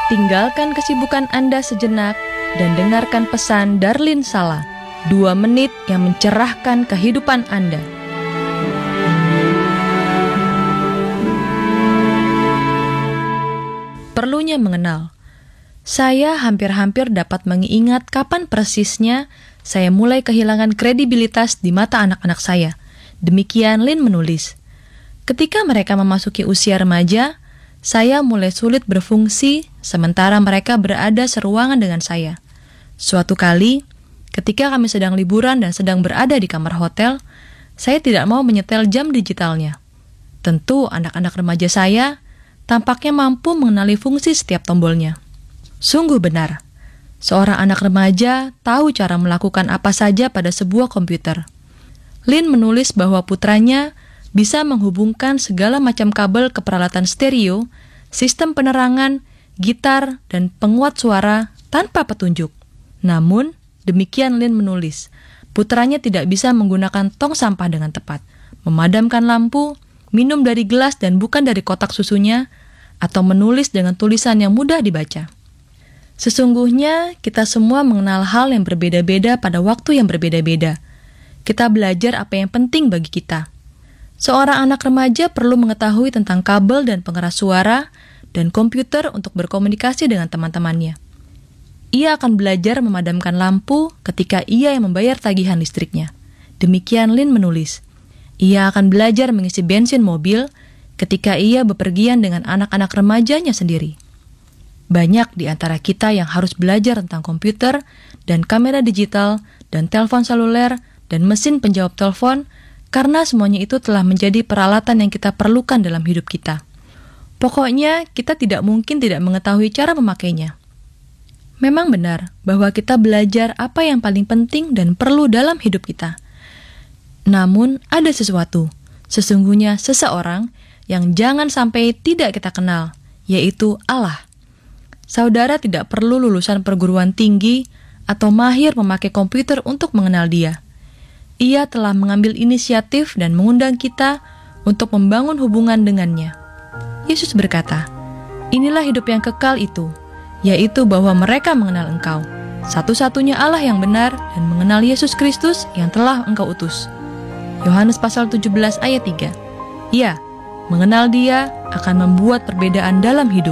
Tinggalkan kesibukan Anda sejenak dan dengarkan pesan Darlin Sala, 2 menit yang mencerahkan kehidupan Anda. Perlunya mengenal. Saya hampir-hampir dapat mengingat kapan persisnya saya mulai kehilangan kredibilitas di mata anak-anak saya. Demikian Lynn menulis. Ketika mereka memasuki usia remaja, saya mulai sulit berfungsi sementara mereka berada seruangan dengan saya. Suatu kali, ketika kami sedang liburan dan sedang berada di kamar hotel, saya tidak mau menyetel jam digitalnya. Tentu anak-anak remaja saya tampaknya mampu mengenali fungsi setiap tombolnya. Sungguh benar, seorang anak remaja tahu cara melakukan apa saja pada sebuah komputer. Lynn menulis bahwa putranya bisa menghubungkan segala macam kabel ke peralatan stereo, sistem penerangan, gitar, dan penguat suara tanpa petunjuk. Namun, demikian Lynn menulis, putranya tidak bisa menggunakan tong sampah dengan tepat, memadamkan lampu, minum dari gelas dan bukan dari kotak susunya, atau menulis dengan tulisan yang mudah dibaca. Sesungguhnya, kita semua mengenal hal yang berbeda-beda pada waktu yang berbeda-beda. Kita belajar apa yang penting bagi kita. Seorang anak remaja perlu mengetahui tentang kabel dan pengeras suara dan komputer untuk berkomunikasi dengan teman-temannya. Ia akan belajar memadamkan lampu ketika ia yang membayar tagihan listriknya. Demikian Lynn menulis. Ia akan belajar mengisi bensin mobil ketika ia bepergian dengan anak-anak remajanya sendiri. Banyak di antara kita yang harus belajar tentang komputer dan kamera digital dan telepon seluler dan mesin penjawab telepon karena semuanya itu telah menjadi peralatan yang kita perlukan dalam hidup kita. Pokoknya, kita tidak mungkin tidak mengetahui cara memakainya. Memang benar bahwa kita belajar apa yang paling penting dan perlu dalam hidup kita. Namun, ada sesuatu, sesungguhnya seseorang yang jangan sampai tidak kita kenal, yaitu Allah. Saudara tidak perlu lulusan perguruan tinggi atau mahir memakai komputer untuk mengenal Dia. Ia telah mengambil inisiatif dan mengundang kita untuk membangun hubungan dengannya. Yesus berkata, "Inilah hidup yang kekal itu, yaitu bahwa mereka mengenal Engkau, satu-satunya Allah yang benar, dan mengenal Yesus Kristus yang telah Engkau utus." Yohanes pasal 17 ayat 3. Ya, mengenal Dia akan membuat perbedaan dalam hidup.